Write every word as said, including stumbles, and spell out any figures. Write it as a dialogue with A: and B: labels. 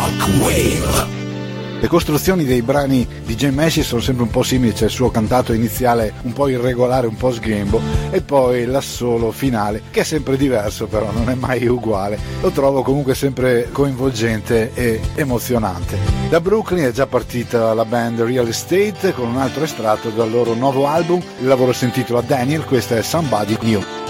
A: Shockwave.
B: Le costruzioni dei brani di Jay Massey sono sempre un po' simili, c'è il suo cantato iniziale un po' irregolare, un po' sghembo, e poi l'assolo finale, che è sempre diverso però, non è mai uguale. Lo trovo comunque sempre coinvolgente e emozionante. Da Brooklyn è già partita la band Real Estate con un altro estratto dal loro nuovo album, il lavoro si intitola Daniel, questa è Somebody New.